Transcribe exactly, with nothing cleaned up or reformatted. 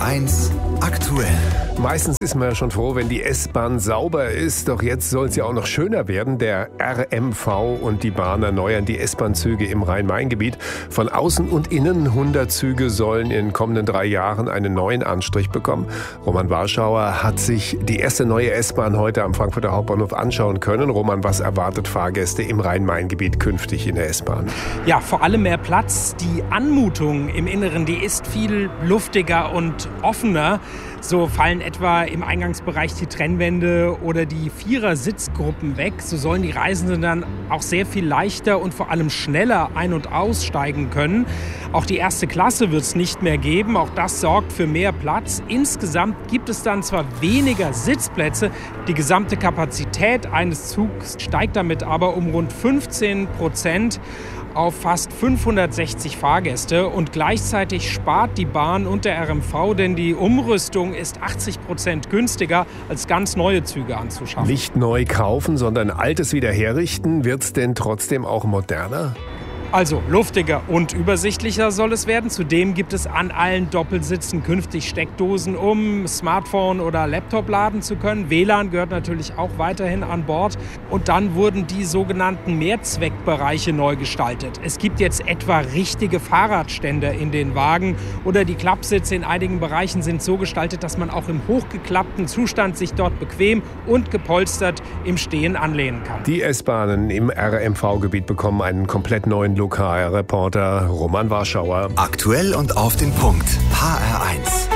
eins aktuell. Meistens ist man ja schon froh, wenn die S-Bahn sauber ist. Doch jetzt soll es ja auch noch schöner werden. Der R M V und die Bahn erneuern die S-Bahn-Züge im Rhein-Main-Gebiet. Von außen und innen hundert Züge sollen in den kommenden drei Jahren einen neuen Anstrich bekommen. Roman Warschauer hat sich die erste neue S-Bahn heute am Frankfurter Hauptbahnhof anschauen können. Roman, was erwartet Fahrgäste im Rhein-Main-Gebiet künftig in der S-Bahn? Ja, vor allem mehr Platz. Die Anmutung im Inneren, die ist viel luftiger und offener. So fallen etwa im Eingangsbereich die Trennwände oder die Vierer-Sitzgruppen weg. So sollen die Reisenden dann auch sehr viel leichter und vor allem schneller ein- und aussteigen können. Auch die erste Klasse wird es nicht mehr geben. Auch das sorgt für mehr Platz. Insgesamt gibt es dann zwar weniger Sitzplätze, die gesamte Kapazität eines Zugs steigt damit aber um rund fünfzehn Prozent auf fast fünfhundertsechzig Fahrgäste. Und gleichzeitig spart die Bahn und der R M V, denn die Umrüstung ist achtzig Prozent günstiger, als ganz neue Züge anzuschaffen. Nicht neu kaufen, sondern Altes wieder herrichten. Wird es denn trotzdem auch moderner? Also luftiger und übersichtlicher soll es werden. Zudem gibt es an allen Doppelsitzen künftig Steckdosen, um Smartphone oder Laptop laden zu können. W L A N gehört natürlich auch weiterhin an Bord. Und dann wurden die sogenannten Mehrzweckbereiche neu gestaltet. Es gibt jetzt etwa richtige Fahrradständer in den Wagen oder die Klappsitze in einigen Bereichen sind so gestaltet, dass man auch im hochgeklappten Zustand sich dort bequem und gepolstert im Stehen anlehnen kann. Die S-Bahnen im R M V-Gebiet bekommen einen komplett neuen Lokalreporter Roman Warschauer. Aktuell und auf den Punkt. H R eins.